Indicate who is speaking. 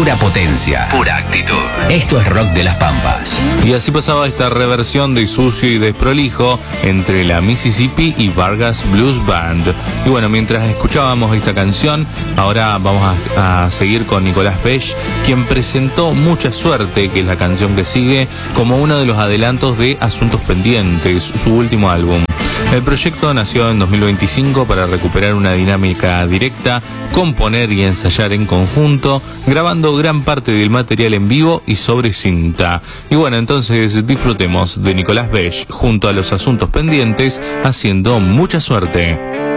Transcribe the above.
Speaker 1: pura potencia, pura actitud. Esto es Rock de las Pampas.
Speaker 2: Y así pasaba esta reversión de Sucio y Desprolijo entre la Mississippi y Vargas Blues Band. Y bueno, mientras escuchábamos esta canción, ahora vamos a seguir con Nicolás Besh, quien presentó Mucha Suerte, que es la canción que sigue, como uno de los adelantos de Asuntos Pendientes, su último álbum. El proyecto nació en 2025 para recuperar una dinámica directa, componer y ensayar en conjunto, grabando gran parte del material en vivo y sobre cinta. Y bueno, entonces disfrutemos de Nicolás Besh junto a los Asuntos Pendientes haciendo Mucha Suerte.